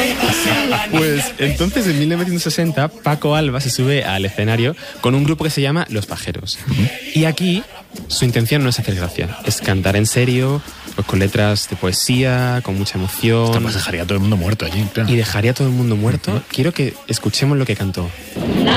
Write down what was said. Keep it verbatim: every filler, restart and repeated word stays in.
Pues entonces en mil novecientos sesenta Paco Alba se sube al escenario con un grupo que se llama Los Pajeros. Y aquí su intención no es hacer gracia, es cantar en serio, pues con letras de poesía, con mucha emoción. Esto pues dejaría a todo el mundo muerto allí, claro. Y dejaría a todo el mundo muerto. Uh-huh. Quiero que escuchemos lo que cantó.